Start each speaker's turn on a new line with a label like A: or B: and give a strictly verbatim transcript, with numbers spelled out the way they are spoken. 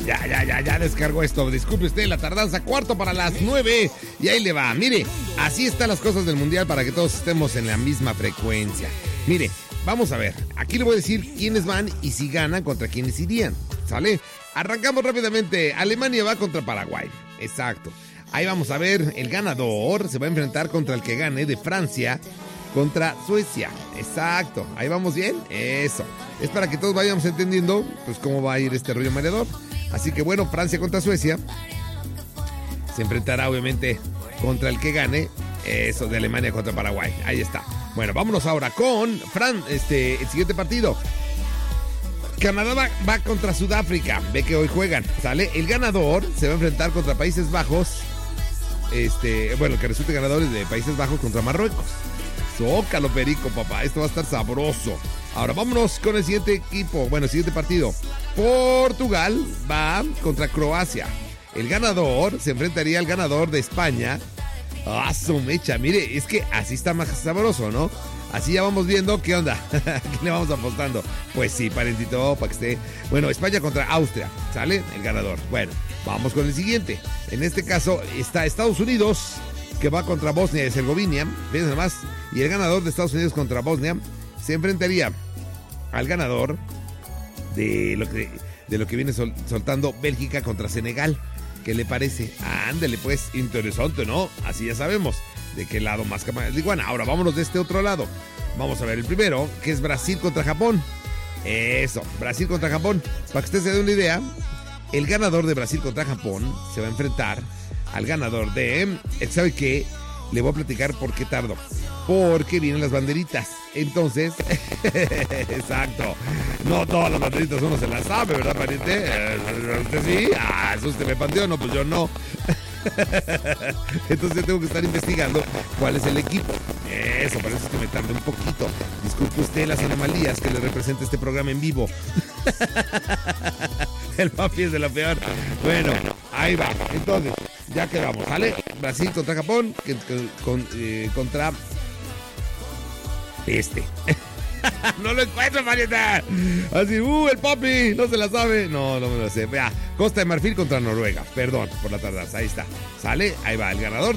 A: Ya, ya, ya, ya descargó esto. Disculpe usted la tardanza. Cuarto para las nueve. Y ahí le va. Mire, así están las cosas del mundial para que todos estemos en la misma frecuencia. Mire, vamos a ver. Aquí le voy a decir quiénes van y si ganan contra quiénes irían. ¿Sale? Arrancamos rápidamente. Alemania va contra Paraguay. Exacto. Ahí vamos a ver. El ganador se va a enfrentar contra el que gane de Francia contra Suecia. Exacto. Ahí vamos bien. Eso. Es para que todos vayamos entendiendo pues cómo va a ir este rollo mareador. Así que bueno, Francia contra Suecia se enfrentará obviamente contra el que gane, eso de Alemania contra Paraguay. Ahí está. Bueno, vámonos ahora con Fran, este, el siguiente partido. Canadá va, va contra Sudáfrica. Ve que hoy juegan, ¿sale? El ganador se va a enfrentar contra Países Bajos. Este, bueno, que resulte ganadores de Países Bajos contra Marruecos. Zócalo, perico, papá. Esto va a estar sabroso. Ahora vámonos con el siguiente equipo. Bueno, el siguiente partido. Portugal va contra Croacia. El ganador se enfrentaría al ganador de España. ¡Ah, su mecha! Mire, es que así está más sabroso, ¿no? Así ya vamos viendo qué onda. ¿Qué le vamos apostando? Pues sí, parentito, para que esté. Bueno, España contra Austria. ¿Sale? El ganador. Bueno, vamos con el siguiente. En este caso está Estados Unidos, que va contra Bosnia y Herzegovina. Fíjense más. Y el ganador de Estados Unidos contra Bosnia se enfrentaría al ganador de lo que, de lo que viene sol, soltando Bélgica contra Senegal. ¿Qué le parece? Ándale, pues, interesante, ¿no? Así ya sabemos de qué lado más que más. Igual, ahora vámonos de este otro lado. Vamos a ver el primero, que es Brasil contra Japón. Eso, Brasil contra Japón. Para que usted se dé una idea, el ganador de Brasil contra Japón se va a enfrentar al ganador de... ¿Sabe qué? Le voy a platicar por qué tardo. Porque vienen las banderitas. Entonces, exacto. No todas las banderitas uno se las sabe, ¿verdad, pariente? ¿Usted sí? Ah, eso usted me panteó, no, pues yo no. Entonces tengo que estar investigando cuál es el equipo. Eso, parece que me tardé un poquito. Disculpe usted las anomalías que le representa este programa en vivo. El papi es de lo peor. Bueno, ahí va. Entonces, ya quedamos, ¿vale? Brasil contra Japón, que, que, con, eh, contra este. No lo encuentro, Marieta. Así, uh, el papi, no se la sabe. No, no me lo sé. Vea, Costa de Marfil contra Noruega. Perdón por la tardanza, ahí está. ¿Sale? Ahí va, el ganador